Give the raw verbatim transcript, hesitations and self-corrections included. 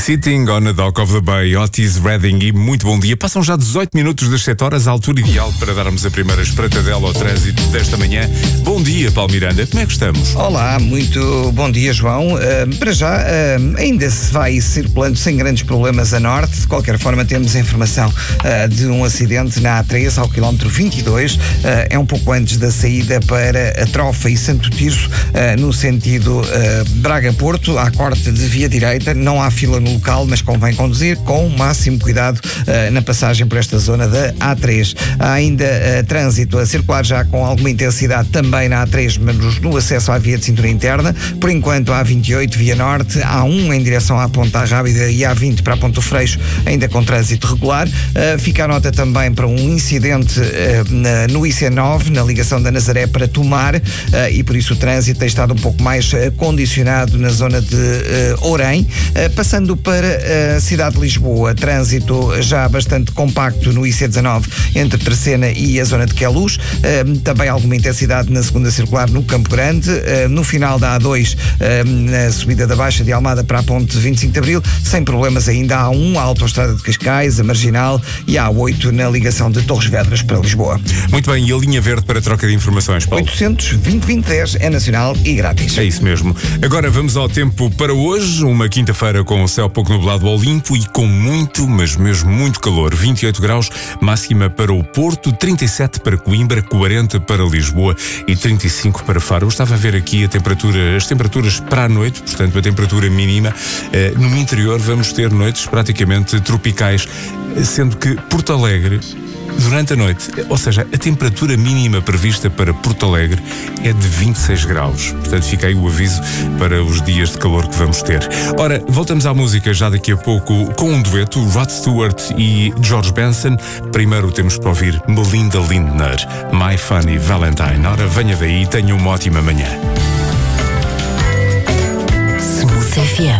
Sitting on a Dock of the Bay, Otis Redding, e muito bom dia. Passam já dezoito minutos das sete horas, a altura ideal para darmos a primeira espreitadela ao trânsito desta manhã. Bom dia, Paulo Miranda, como é que estamos? Olá, muito bom dia, João. Uh, para já, uh, ainda se vai circulando sem grandes problemas a norte. De qualquer forma, temos a informação uh, de um acidente na A três, ao quilómetro vinte e dois. Uh, é um pouco antes da saída para a Trofa e Santo Tirso, uh, no sentido uh, Braga-Porto, à corte de via direita. Não há fila no local, mas convém conduzir com o máximo cuidado uh, na passagem por esta zona da A três. Há ainda uh, trânsito a circular já com alguma intensidade também na A três, mas no acesso à via de cintura interna. Por enquanto, a A vinte e oito, via norte, A um em direção à Ponta Rábida e A vinte para a Ponte do Freixo, ainda com trânsito regular. Uh, fica a nota também para um incidente uh, na, no I C nove, na ligação da Nazaré para Tomar, uh, e por isso o trânsito tem estado um pouco mais uh, condicionado na zona de uh, Orém. Uh, passando para a cidade de Lisboa, trânsito já bastante compacto no I C dezanove entre Terceira e a zona de Queluz. Uh, também alguma intensidade na segunda circular no Campo Grande. Uh, no final da A dois, uh, na subida da Baixa de Almada para a ponte vinte e cinco de Abril, sem problemas ainda. A um, a Autoestrada de Cascais, a Marginal, e a A oito na ligação de Torres Vedras para Lisboa. Muito bem, e a linha verde para troca de informações, Paulo? oitocentos, vinte, vinte, dez é nacional e grátis. É isso mesmo. Agora vamos ao tempo para hoje, uma quinta-feira com o céu pouco nublado ao limpo e com muito, mas mesmo muito calor. vinte e oito graus, máxima para o Porto, trinta e sete para Coimbra, quarenta para Lisboa e trinta e cinco para Faro. Eu estava a ver aqui a temperatura, as temperaturas para a noite, portanto a temperatura mínima. Eh, no interior vamos ter noites praticamente tropicais, sendo que Porto Alegre, durante a noite, ou seja, a temperatura mínima prevista para Porto Alegre é de vinte e seis graus. Portanto, fica aí o aviso para os dias de calor que vamos ter. Ora, voltamos à música já daqui a pouco com um dueto, Rod Stewart e George Benson. Primeiro temos para ouvir Melinda Lindner, My Funny Valentine. Ora, venha daí e tenha uma ótima manhã. Smooth F M.